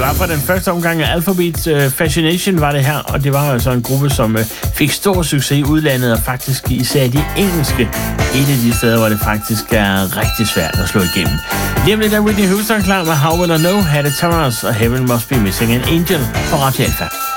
var fra den første omgang af Alphabet. Fascination var det her, og det var altså en gruppe, som fik stor succes i udlandet, og faktisk især de engelske. Et af de steder, hvor det faktisk er rigtig svært at slå igennem. Lige om lidt er Whitney Houston klar med How Will I Know, Had It Thomas og Heaven Must Be Missing an Angel på Radio Alpha.